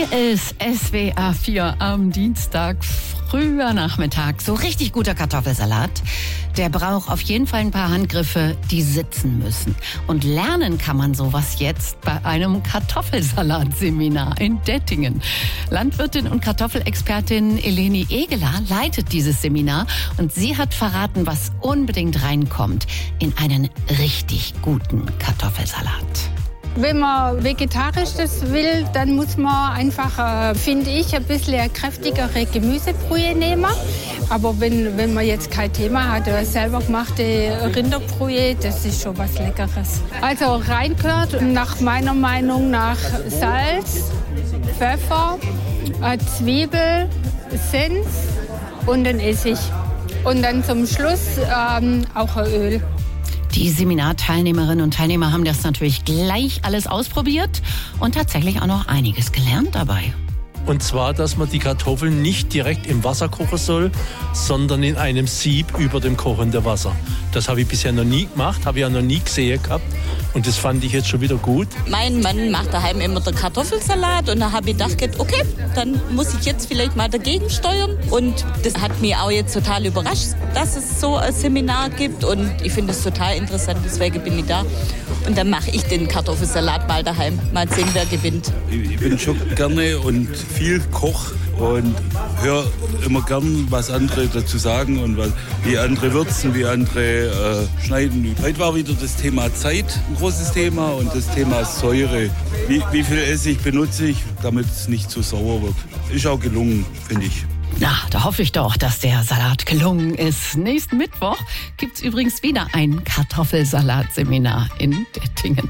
Hier ist SWR 4 am Dienstag, früher Nachmittag. So richtig guter Kartoffelsalat. Der braucht auf jeden Fall ein paar Handgriffe, die sitzen müssen. Und lernen kann man sowas jetzt bei einem Kartoffelsalatseminar in Dettingen. Landwirtin und Kartoffelexpertin Eleni Egeler leitet dieses Seminar und sie hat verraten, was unbedingt reinkommt in einen richtig guten Kartoffelsalat. Wenn man vegetarisch das will, dann muss man einfach, finde ich, ein bisschen kräftigere Gemüsebrühe nehmen. Aber wenn man jetzt kein Thema hat, selber gemachte Rinderbrühe, das ist schon was Leckeres. Also reingehört nach meiner Meinung nach Salz, Pfeffer, Zwiebel, Senf und ein Essig. Und dann zum Schluss auch ein Öl. Die Seminarteilnehmerinnen und Teilnehmer haben das natürlich gleich alles ausprobiert und tatsächlich auch noch einiges gelernt dabei. Und zwar, dass man die Kartoffeln nicht direkt im Wasser kochen soll, sondern in einem Sieb über dem kochenden Wasser. Das habe ich bisher noch nie gemacht, habe ich ja noch nie gesehen gehabt. Und das fand ich jetzt schon wieder gut. Mein Mann macht daheim immer den Kartoffelsalat und da habe ich gedacht, okay, dann muss ich jetzt vielleicht mal dagegen steuern. Und das hat mich auch jetzt total überrascht, dass es so ein Seminar gibt und ich finde es total interessant, deswegen bin ich da. Und dann mache ich den Kartoffelsalat mal daheim, mal sehen, wer gewinnt. Ich bin schon gerne und viel Koch und höre immer gern, was andere dazu sagen und wie andere würzen, wie andere schneiden. Heute war wieder das Thema Zeit ein großes Thema und das Thema Säure. Wie viel Essig benutze ich, damit es nicht zu sauer wird. Ist auch gelungen, finde ich. Na, da hoffe ich doch, dass der Salat gelungen ist. Nächsten Mittwoch gibt's übrigens wieder ein Kartoffelsalatseminar in Dettingen.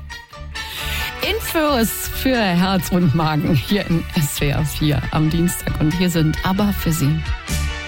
Infos für Herz und Magen hier in SWR 4 am Dienstag. Und hier sind aber für Sie